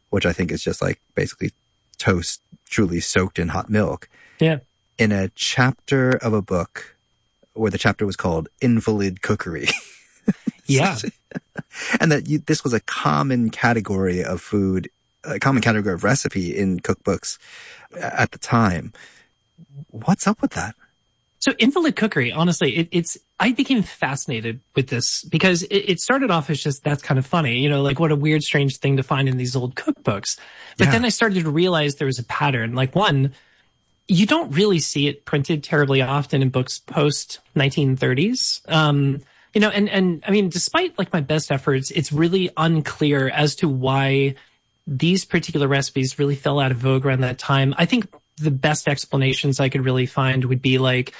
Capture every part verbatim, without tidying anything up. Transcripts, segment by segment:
which I think is just like basically toast truly soaked in hot milk. Yeah. In a chapter of a book where the chapter was called Invalid Cookery. Yeah. And that you, this was a common category of food, a common category of recipe in cookbooks at the time. What's up with that? So Invalid Cookery, honestly, it, it's, I became fascinated with this because it, it started off as just, that's kind of funny, you know, like what a weird, strange thing to find in these old cookbooks. But yeah. Then I started to realize there was a pattern. Like one, you don't really see it printed terribly often in books post nineteen thirties. Um, you know, and, and I mean, despite like my best efforts, it's really unclear as to why these particular recipes really fell out of vogue around that time. I think the best explanations I could really find would be like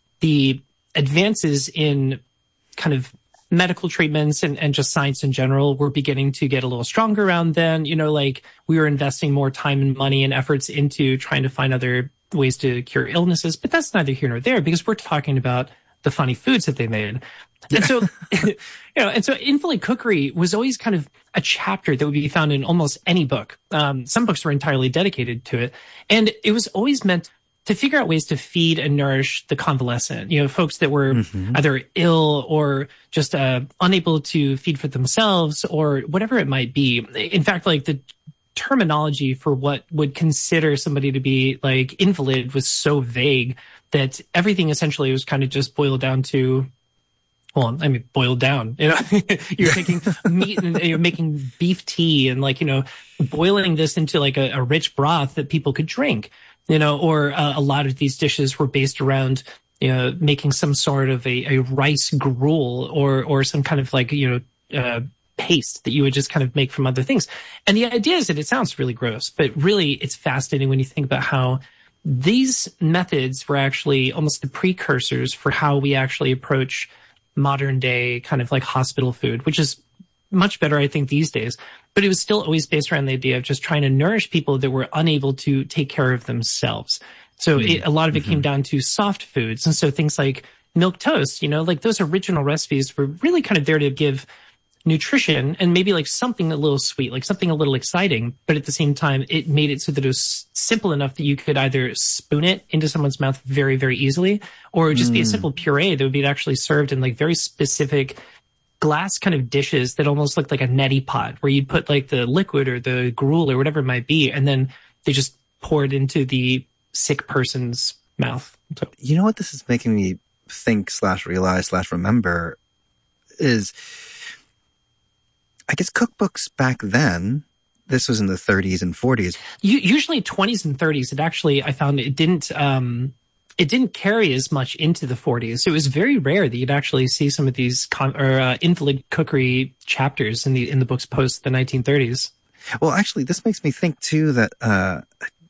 the advances in kind of medical treatments and, and just science in general were beginning to get a little stronger around then. You know, like we were investing more time and money and efforts into trying to find other ways to cure illnesses. But that's neither here nor there because we're talking about the funny foods that they made. And so, you know, and so Invalid Cookery was always kind of a chapter that would be found in almost any book. Um, some books were entirely dedicated to it. And it was always meant to figure out ways to feed and nourish the convalescent, you know, folks that were mm-hmm. either ill or just uh, unable to feed for themselves or whatever it might be. In fact, like the terminology for what would consider somebody to be like invalid was so vague that everything essentially was kind of just boiled down to, well, I mean, boiled down, you know, you're taking meat and you're making beef tea and like, you know, boiling this into like a, a rich broth that people could drink, you know, or uh, a lot of these dishes were based around, you know, making some sort of a, a rice gruel or, or some kind of like, you know, uh, paste that you would just kind of make from other things. And the idea is that it sounds really gross, but really it's fascinating when you think about how these methods were actually almost the precursors for how we actually approach modern day kind of like hospital food, which is much better, I think, these days. But it was still always based around the idea of just trying to nourish people that were unable to take care of themselves. So mm-hmm. it, a lot of it mm-hmm. came down to soft foods. And so things like milk toast, you know, like those original recipes were really kind of there to give nutrition and maybe like something a little sweet, like something a little exciting. But at the same time, it made it so that it was simple enough that you could either spoon it into someone's mouth very, very easily, or it would just mm. be a simple puree that would be actually served in like very specific glass kind of dishes that almost looked like a neti pot where you'd put like the liquid or the gruel or whatever it might be. And then they just pour it into the sick person's mouth. So, you know what this is making me think slash realize slash remember is, I guess cookbooks back then, this was in the thirties and forties. Usually twenties and thirties, it actually, I found it didn't, um, it didn't carry as much into the forties. It was very rare that you'd actually see some of these con- or uh, Invalid Cookery chapters in the in the books post the nineteen thirties. Well, actually, this makes me think too that uh,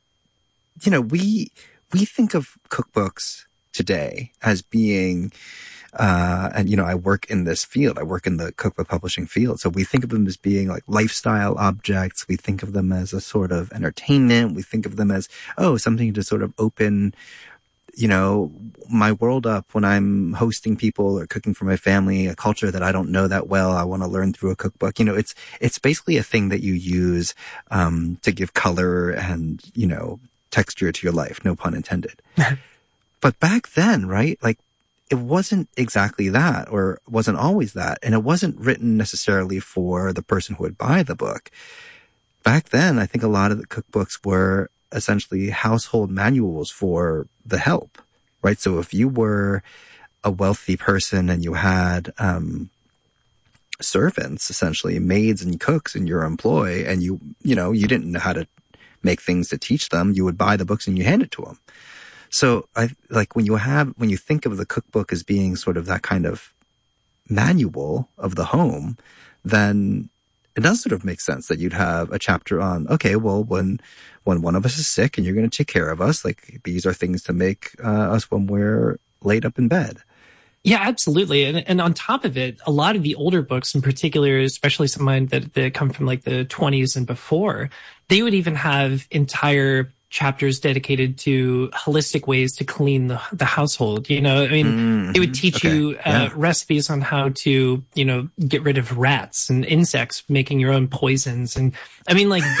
you know we we think of cookbooks today as being. Uh, and, you know, I work in this field. I work in the cookbook publishing field. So we think of them as being like lifestyle objects. We think of them as a sort of entertainment. We think of them as, oh, something to sort of open, you know, my world up when I'm hosting people or cooking for my family, a culture that I don't know that well. I want to learn through a cookbook. You know, it's, it's basically a thing that you use, um, to give color and, you know, texture to your life. No pun intended. But back then, right? Like, it wasn't exactly that, or wasn't always that. And it wasn't written necessarily for the person who would buy the book. Back then, I think a lot of the cookbooks were essentially household manuals for the help, right? So if you were a wealthy person and you had, um, servants, essentially maids and cooks in your employ, and you, you know, you didn't know how to make things to teach them, you would buy the books and you hand it to them. So I like when you have, when you think of the cookbook as being sort of that kind of manual of the home, then it does sort of make sense that you'd have a chapter on, okay, well, when, when one of us is sick and you're going to take care of us, like these are things to make uh, us when we're laid up in bed. Yeah, absolutely. And, and on top of it, a lot of the older books in particular, especially some that, that come from like the twenties and before, they would even have entire chapters dedicated to holistic ways to clean the, the household. You know, I mean, mm-hmm. it would teach okay. you uh, yeah. recipes on how to, you know, get rid of rats and insects, making your own poisons. And I mean, like,